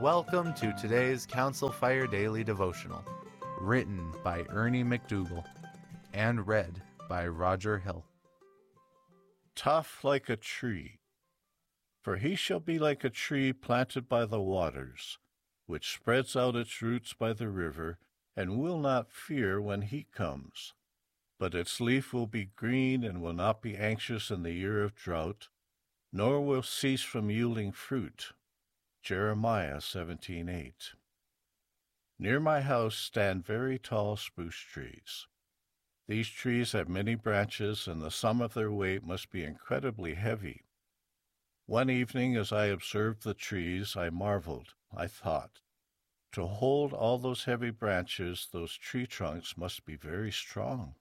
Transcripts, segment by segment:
Welcome to today's Council Fire Daily Devotional, written by Ernie McDougall and read by Roger Hill. Tough like a tree. For he shall be like a tree planted by the waters, which spreads out its roots by the river, and will not fear when heat comes. But its leaf will be green, and will not be anxious in the year of drought, nor will cease from yielding fruit. Jeremiah 17:8. Near my house stand very tall spruce trees. These trees have many branches, and the sum of their weight must be incredibly heavy. One evening, as I observed the trees, I marveled. I thought, to hold all those heavy branches, those tree trunks must be very strong.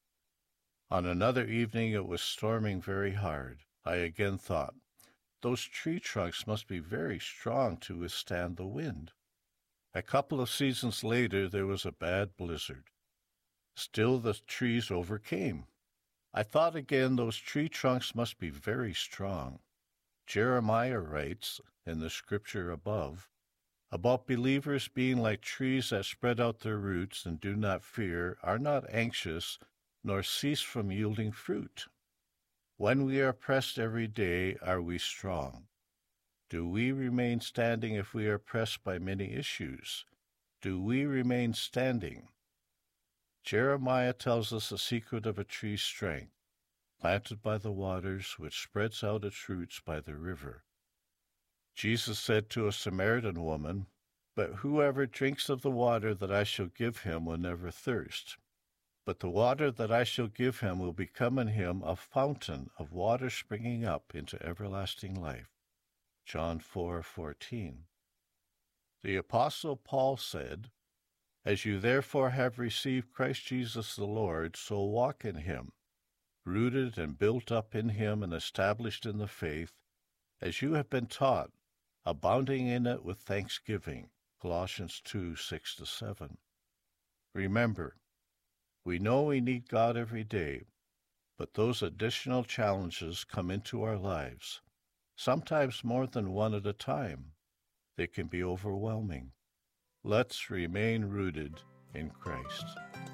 On another evening, it was storming very hard. I again thought, those tree trunks must be very strong to withstand the wind. A couple of seasons later, there was a bad blizzard. Still the trees overcame. I thought again, those tree trunks must be very strong. Jeremiah writes, in the scripture above, about believers being like trees that spread out their roots and do not fear, are not anxious, nor cease from yielding fruit. When we are pressed every day, are we strong? Do we remain standing if we are pressed by many issues? Do we remain standing? Jeremiah tells us the secret of a tree's strength, planted by the waters, which spreads out its roots by the river. Jesus said to a Samaritan woman, "But whoever drinks of the water that I shall give him will never thirst. But the water that I shall give him will become in him a fountain of water springing up into everlasting life." John 4:14. The Apostle Paul said, "As you therefore have received Christ Jesus the Lord, so walk in him, rooted and built up in him and established in the faith, as you have been taught, abounding in it with thanksgiving." Colossians 2:6-7. Remember, we know we need God every day, but those additional challenges come into our lives, sometimes more than one at a time. They can be overwhelming. Let's remain rooted in Christ.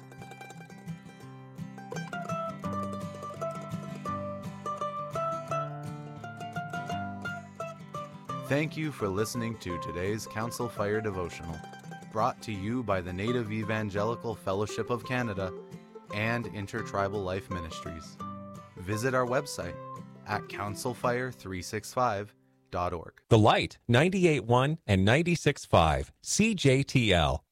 Thank you for listening to today's Council Fire Devotional, brought to you by the Native Evangelical Fellowship of Canada and Intertribal Life Ministries. Visit our website at councilfire365.org. The Light, 98.1 and 96.5, CJTL.